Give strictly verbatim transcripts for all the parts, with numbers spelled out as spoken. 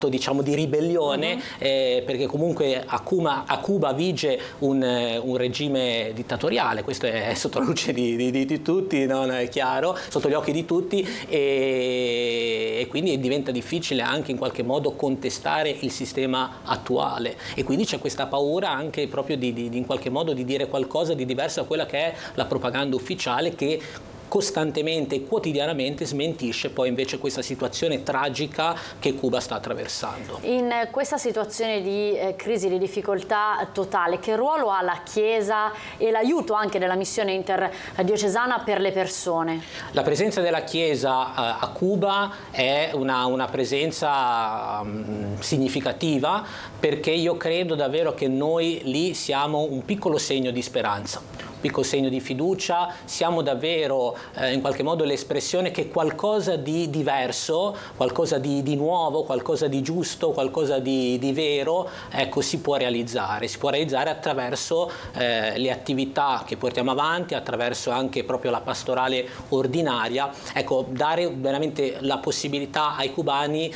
diciamo di ribellione, uh-huh. eh, perché comunque a Cuba, a Cuba vige un, un regime dittatoriale, questo è sotto la luce di, di, di tutti, non è chiaro, sotto gli occhi di tutti, e, e quindi diventa difficile anche in qualche modo contestare il sistema attuale, e quindi c'è questa paura anche proprio di, di, di in qualche modo di dire qualcosa di diverso da quella che è la propaganda ufficiale, che costantemente e quotidianamente smentisce poi invece questa situazione tragica che Cuba sta attraversando. In questa situazione di eh, crisi, di difficoltà totale, che ruolo ha la Chiesa e l'aiuto anche della missione interdiocesana per le persone? La presenza della Chiesa eh, a Cuba è una, una presenza um, significativa, perché io credo davvero che noi lì siamo un piccolo segno di speranza, piccolo segno di fiducia, siamo davvero eh, in qualche modo l'espressione che qualcosa di diverso, qualcosa di, di nuovo, qualcosa di giusto, qualcosa di, di vero, ecco, si può realizzare, si può realizzare attraverso eh, le attività che portiamo avanti, attraverso anche proprio la pastorale ordinaria, ecco, dare veramente la possibilità ai cubani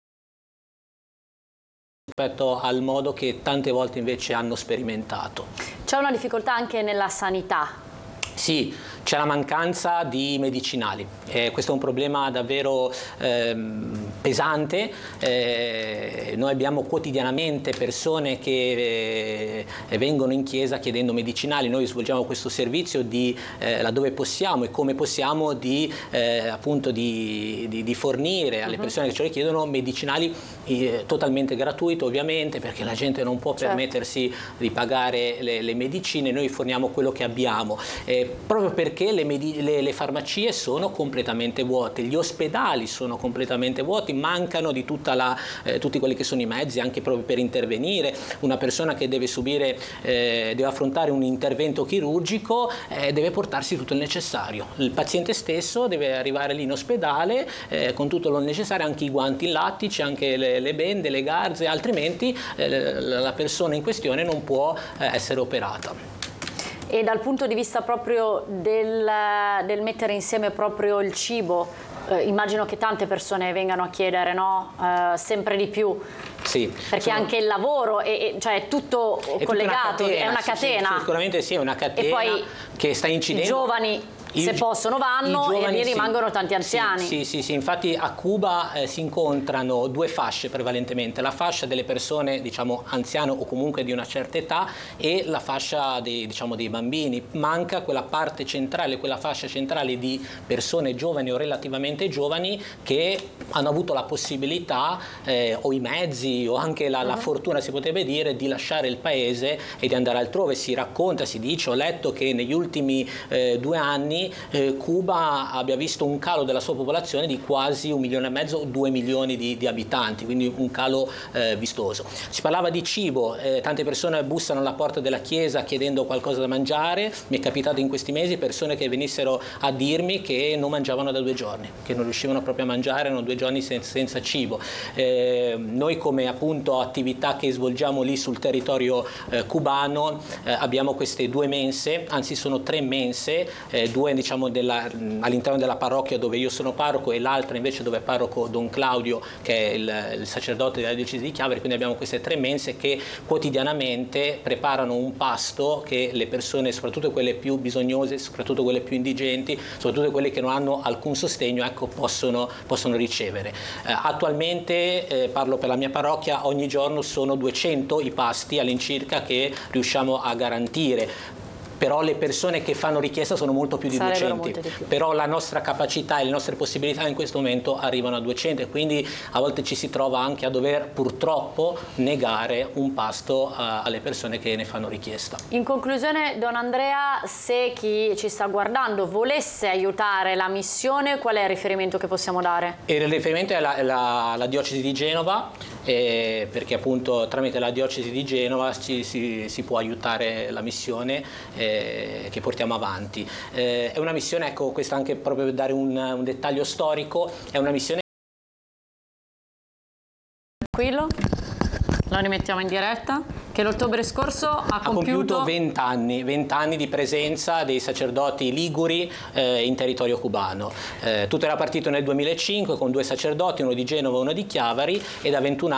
rispetto al modo che tante volte invece hanno sperimentato. C'è una difficoltà anche nella sanità? Sì, c'è la mancanza di medicinali, eh, questo è un problema davvero eh, pesante, eh, noi abbiamo quotidianamente persone che eh, vengono in chiesa chiedendo medicinali, noi svolgiamo questo servizio di eh, laddove possiamo e come possiamo di, eh, appunto di, di, di fornire alle persone che ce le chiedono medicinali eh, totalmente gratuito, ovviamente, perché la gente non può certo. permettersi di pagare le, le medicine, noi forniamo quello che abbiamo. Eh, proprio perché le, le, le farmacie sono completamente vuote, gli ospedali sono completamente vuoti, mancano di tutta la, eh, tutti quelli che sono i mezzi anche proprio per intervenire. Una persona che deve subire, eh, deve affrontare un intervento chirurgico, eh, deve portarsi tutto il necessario. Il paziente stesso deve arrivare lì in ospedale eh, con tutto lo necessario, anche i guanti in lattice, anche le, le bende, le garze, altrimenti eh, la persona in questione non può eh, essere operata. E dal punto di vista proprio del, del mettere insieme proprio il cibo, eh, immagino che tante persone vengano a chiedere, no? Eh, sempre di più. Sì, perché sono... anche il lavoro è, cioè, è tutto è collegato, una catena, è una catena. Sì, sì, sicuramente sì, è una catena e poi che sta incidendo. I giovani I, se possono vanno giovani, e lì sì, rimangono tanti anziani. Sì, sì, sì, sì. Infatti a Cuba eh, si incontrano due fasce prevalentemente, la fascia delle persone diciamo anziane o comunque di una certa età e la fascia dei, diciamo, dei bambini. Manca quella parte centrale, quella fascia centrale di persone giovani o relativamente giovani che hanno avuto la possibilità eh, o i mezzi o anche la, uh-huh. la fortuna, si potrebbe dire, di lasciare il paese e di andare altrove. Si racconta, si dice, ho letto che negli ultimi eh, due anni Eh, Cuba abbia visto un calo della sua popolazione di quasi un milione e mezzo, due milioni di, di abitanti, quindi un calo eh, vistoso. Si parlava di cibo, eh, tante persone bussano alla porta della chiesa chiedendo qualcosa da mangiare, mi è capitato in questi mesi persone che venissero a dirmi che non mangiavano da due giorni, che non riuscivano proprio a mangiare, erano due giorni senza, senza cibo. Eh, noi come appunto attività che svolgiamo lì sul territorio eh, cubano eh, abbiamo queste due mense, anzi sono tre mense, eh, due diciamo della, all'interno della parrocchia dove io sono parroco e l'altra invece dove è parroco Don Claudio, che è il, il sacerdote della diocesi di Chiavari. Quindi abbiamo queste tre mense che quotidianamente preparano un pasto che le persone, soprattutto quelle più bisognose, soprattutto quelle più indigenti, soprattutto quelle che non hanno alcun sostegno, ecco, possono, possono ricevere. Eh, attualmente, eh, parlo per la mia parrocchia, ogni giorno sono duecento i pasti all'incirca che riusciamo a garantire. Però le persone che fanno richiesta sono molto più di duecento, di più. Però la nostra capacità e le nostre possibilità in questo momento arrivano a duecento e quindi a volte ci si trova anche a dover purtroppo negare un pasto uh, alle persone che ne fanno richiesta. In conclusione, Don Andrea, se chi ci sta guardando volesse aiutare la missione, qual è il riferimento che possiamo dare? E il riferimento è la, la, la diocesi di Genova, eh, perché appunto tramite la diocesi di Genova ci, si, si può aiutare la missione eh, che portiamo avanti. Eh, è una missione, ecco, questo anche proprio per dare un, un dettaglio storico, è una missione... Tranquillo, lo rimettiamo in diretta, che l'ottobre scorso ha, ha compiuto venti anni, venti anni di presenza dei sacerdoti liguri eh, in territorio cubano. Eh, tutto era partito nel duemilacinque con due sacerdoti, uno di Genova e uno di Chiavari, e da ventuno anni